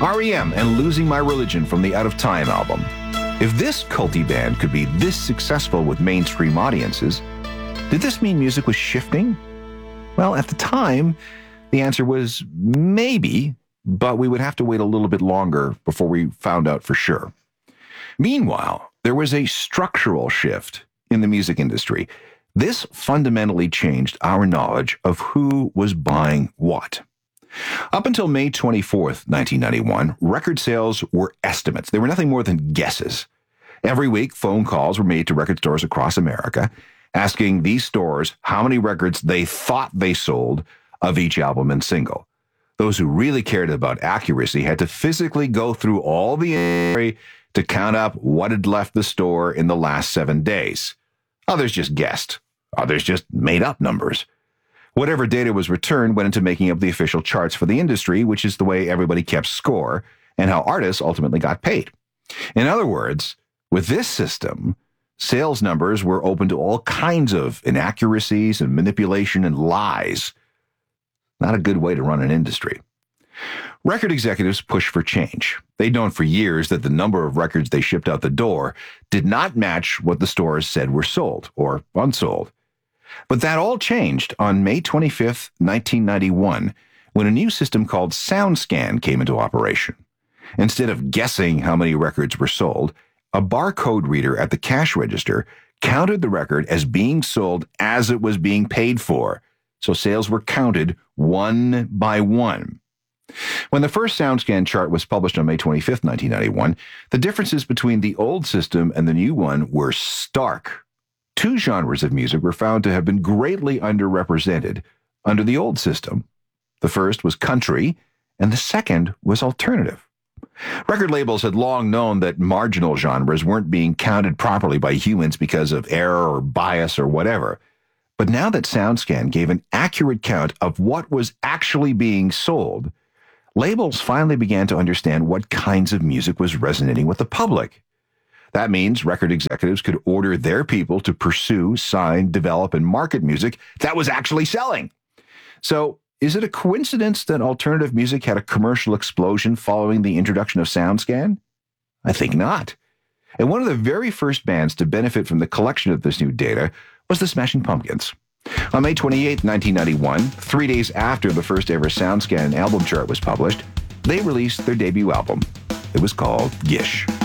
REM and Losing My Religion from the Out of Time album. If this culty band could be this successful with mainstream audiences, did this mean music was shifting? Well, at the time, the answer was maybe, but we would have to wait a little bit longer before we found out for sure. Meanwhile, there was a structural shift in the music industry. This fundamentally changed our knowledge of who was buying what. Up until May 24th, 1991, record sales were estimates. They were nothing more than guesses. Every week, phone calls were made to record stores across America, asking these stores how many records they thought they sold of each album and single. Those who really cared about accuracy had to physically go through all the inventory to count up what had left the store in the last 7 days. Others just guessed. Others just made up numbers. Whatever data was returned went into making up the official charts for the industry, which is the way everybody kept score and how artists ultimately got paid. In other words, with this system, sales numbers were open to all kinds of inaccuracies and manipulation and lies. Not a good way to run an industry. Record executives pushed for change. They'd known for years that the number of records they shipped out the door did not match what the stores said were sold or unsold. But that all changed on May 25th, 1991, when a new system called SoundScan came into operation. Instead of guessing how many records were sold, a barcode reader at the cash register counted the record as being sold as it was being paid for, so sales were counted one by one. When the first SoundScan chart was published on May 25th, 1991, the differences between the old system and the new one were stark. Two genres of music were found to have been greatly underrepresented under the old system. The first was country, and the second was alternative. Record labels had long known that marginal genres weren't being counted properly by humans because of error or bias or whatever. But now that SoundScan gave an accurate count of what was actually being sold, labels finally began to understand what kinds of music was resonating with the public. That means record executives could order their people to pursue, sign, develop, and market music that was actually selling. So, is it a coincidence that alternative music had a commercial explosion following the introduction of SoundScan? I think not. And one of the very first bands to benefit from the collection of this new data was the Smashing Pumpkins. On May 28, 1991, 3 days after the first ever SoundScan album chart was published, they released their debut album. It was called Gish.